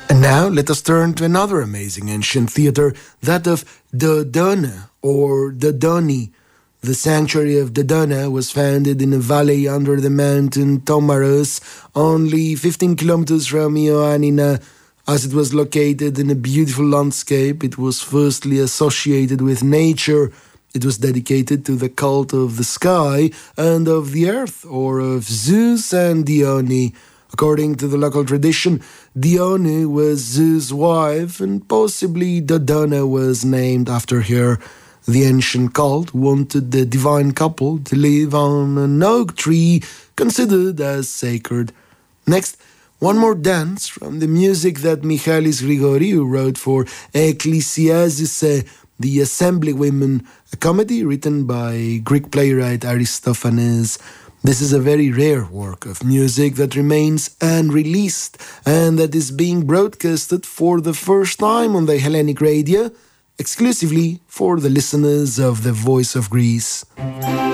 And now let us turn to another amazing ancient theater, that of Dodona or Dodoni. The sanctuary of Dodona was founded in a valley under the mountain Tomaros, only 15 kilometers from Ioannina. As it was located in a beautiful landscape, it was firstly associated with nature. It was dedicated to the cult of the sky and of the earth, or of Zeus and Dione. According to the local tradition, Dione was Zeus' wife, and possibly Dodona was named after her. The ancient cult wanted the divine couple to live on an oak tree considered as sacred. Next, one more dance from the music that Michalis Grigoriou wrote for Ecclesiazise, the Assembly Women, a comedy written by Greek playwright Aristophanes. This is a very rare work of music that remains unreleased and that is being broadcasted for the first time on the Hellenic radio, exclusively for the listeners of the Voice of Greece.